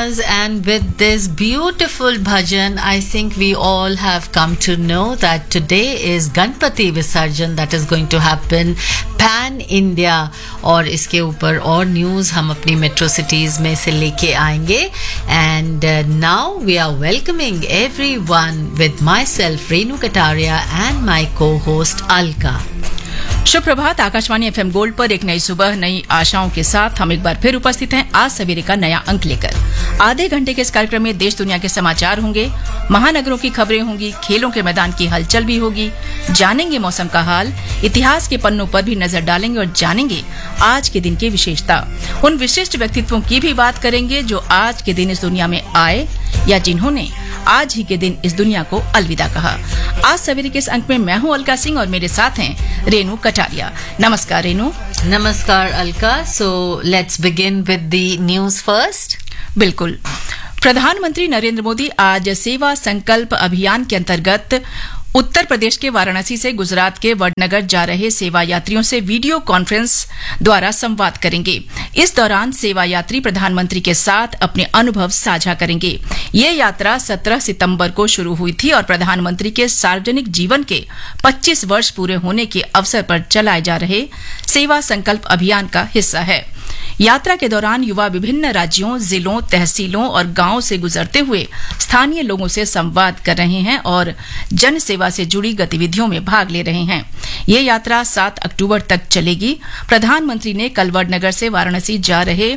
listeners, and with this beautiful bhajan, I think we all have come to know that today is Ganpati Visarjan that is going to happen pan India. और इसके ऊपर और news हम अपनी metro cities में से लेके आएंगे. And now we are welcoming everyone with myself, Renu Kataria, and my co-host Alka. Shubh Prabhat. Akashvani FM gold पर एक नई सुबह नई आशाओं के साथ हम एक बार फिर उपस्थित हैं आज सवेरे का नया अंक लेकर. आधे घंटे के इस कार्यक्रम में देश दुनिया के समाचार होंगे, महानगरों की खबरें होंगी, खेलों के मैदान की हलचल भी होगी, जानेंगे मौसम का हाल, इतिहास के पन्नों पर भी नजर डालेंगे और जानेंगे आज के दिन की विशेषता. उन विशिष्ट व्यक्तित्वों की भी बात करेंगे जो आज के दिन इस दुनिया में आए या जिन्होंने आज ही के दिन इस दुनिया को अलविदा कहा. आज सवेरे के इस अंक में मैं हूं अलका सिंह और मेरे साथ हैं रेनू कटारिया. नमस्कार रेनू. नमस्कार Alka. So let's begin with the news first. बिल्कुल. प्रधानमंत्री नरेंद्र मोदी आज सेवा संकल्प अभियान के अंतर्गत उत्तर प्रदेश के वाराणसी से गुजरात के वडनगर जा रहे सेवा यात्रियों से वीडियो कॉन्फ्रेंस द्वारा संवाद करेंगे. इस दौरान सेवा यात्री प्रधानमंत्री के साथ अपने अनुभव साझा करेंगे. ये यात्रा 17 सितंबर को शुरू हुई थी और प्रधानमंत्री के सार्वजनिक जीवन के 25 वर्ष पूरे होने के अवसर पर चलाए जा रहे सेवा संकल्प अभियान का हिस्सा है. यात्रा के दौरान युवा विभिन्न राज्यों, जिलों, तहसीलों और गांवों से गुजरते हुए स्थानीय लोगों से संवाद कर रहे हैं और जन सेवा से जुड़ी गतिविधियों में भाग ले रहे हैं. ये यात्रा 7 अक्टूबर तक चलेगी. प्रधानमंत्री ने कल वडनगर से वाराणसी जा रहे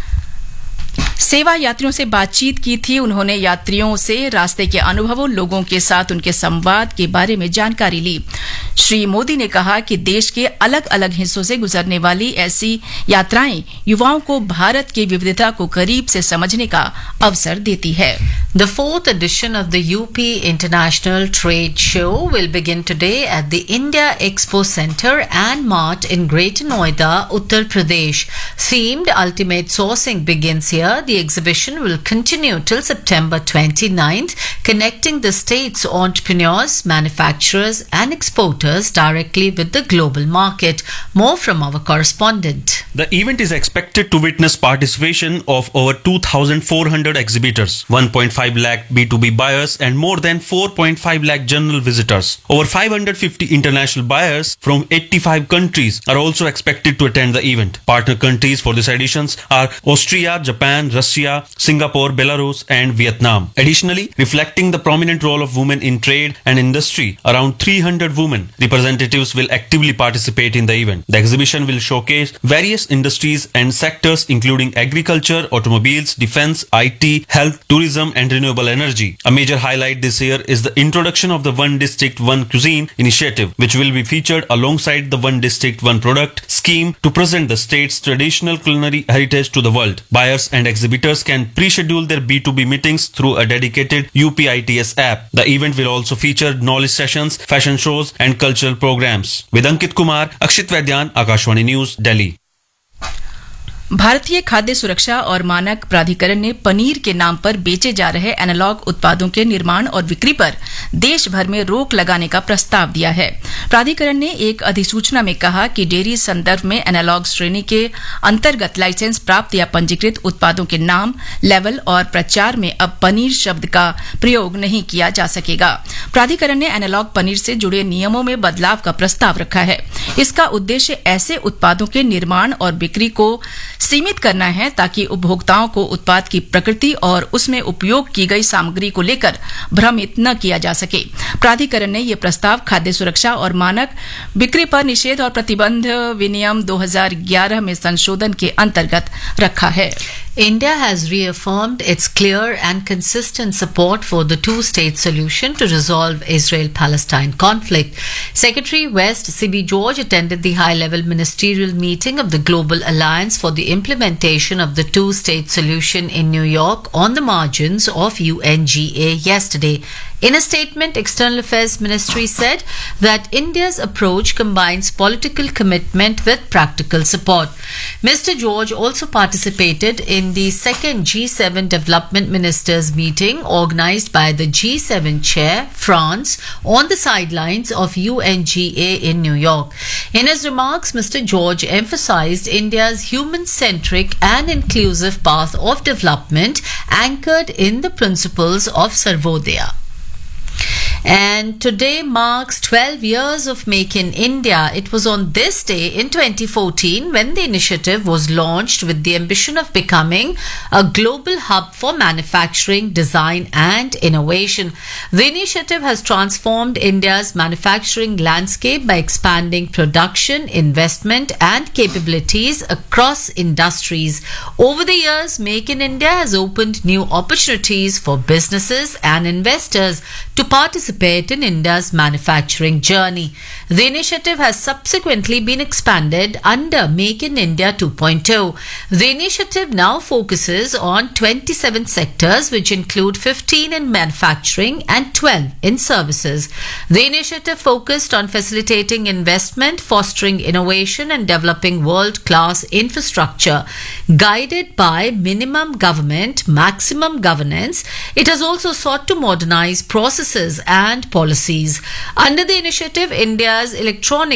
सेवा यात्रियों से बातचीत की थी. उन्होंने यात्रियों से रास्ते के अनुभवों, लोगों के साथ उनके संवाद के बारे में जानकारी ली. श्री मोदी ने कहा कि देश के अलग अलग हिस्सों से गुजरने वाली ऐसी यात्राएं युवाओं को भारत की विविधता को करीब से समझने का अवसर देती है. The fourth edition of the UP International Trade Show will begin today at the India Expo Center and Mart in Greater Noida, Uttar Pradesh. Themed Ultimate Sourcing begins here. The exhibition will continue till September 29th, connecting the state's entrepreneurs, manufacturers and exporters directly with the global market. More from our correspondent. The event is expected to witness participation of over 2,400 exhibitors, 1.5 lakh B2B buyers and more than 4.5 lakh general visitors. Over 550 international buyers from 85 countries are also expected to attend the event. Partner countries for this edition are Austria, Japan, Russia, Singapore, Belarus and Vietnam. Additionally, reflecting the prominent role of women in trade and industry, around 300 women representatives will actively participate in the event. The exhibition will showcase various industries and sectors including agriculture, automobiles, defense, IT, health, tourism and renewable energy. A major highlight this year is the introduction of the One District, One Cuisine initiative, which will be featured alongside the One District, One Product scheme to present the state's traditional culinary heritage to the world. Buyers and exhibitors can pre-schedule their B2B meetings through a dedicated UPITS app. The event will also feature knowledge sessions, fashion shows and cultural programs. With Ankit Kumar, Akshit Vaidyan, Akashwani News, Delhi. भारतीय खाद्य सुरक्षा और मानक प्राधिकरण ने पनीर के नाम पर बेचे जा रहे एनालॉग उत्पादों के निर्माण और बिक्री पर देश भर में रोक लगाने का प्रस्ताव दिया है. प्राधिकरण ने एक अधिसूचना में कहा कि डेयरी संदर्भ में एनालॉग श्रेणी के अंतर्गत लाइसेंस प्राप्त या पंजीकृत उत्पादों के नाम, लेवल और प्रचार में अब पनीर शब्द का प्रयोग नहीं किया जा सकेगा. प्राधिकरण ने एनालॉग पनीर से जुड़े नियमों में बदलाव का प्रस्ताव रखा है. इसका उद्देश्य ऐसे उत्पादों के निर्माण और बिक्री को सीमित करना है ताकि उपभोक्ताओं को उत्पाद की प्रकृति और उसमें उपयोग की गई सामग्री को लेकर भ्रमित न किया जा सके. प्राधिकरण ने यह प्रस्ताव खाद्य सुरक्षा और मानक बिक्री पर निषेध और प्रतिबंध विनियम 2011 में संशोधन के अंतर्गत रखा है. India has reaffirmed its clear and consistent support for the two-state solution to resolve Israel-Palestine conflict. Secretary West C.B. George attended the high-level ministerial meeting of the Global Alliance for the implementation of the two-state solution in New York on the margins of UNGA yesterday. In a statement, External Affairs Ministry said that India's approach combines political commitment with practical support. Mr. George also participated in the second G7 Development Ministers meeting organized by the G7 chair, France, on the sidelines of UNGA in New York. In his remarks, Mr. George emphasized India's human-centric and inclusive path of development anchored in the principles of Sarvodaya. And today marks 12 years of Make in India. It was on this day in 2014 when the initiative was launched with the ambition of becoming a global hub for manufacturing, design and innovation. The initiative has transformed India's manufacturing landscape by expanding production, investment and capabilities across industries. Over the years, Make in India has opened new opportunities for businesses and investors to participate in India's manufacturing journey. The initiative has subsequently been expanded under Make in India 2.0. The initiative now focuses on 27 sectors, which include 15 in manufacturing and 12 in services. The initiative focused on facilitating investment, fostering innovation and developing world-class infrastructure. Guided by minimum government, maximum governance, it has also sought to modernize processes and policies. Under the initiative, India's electronic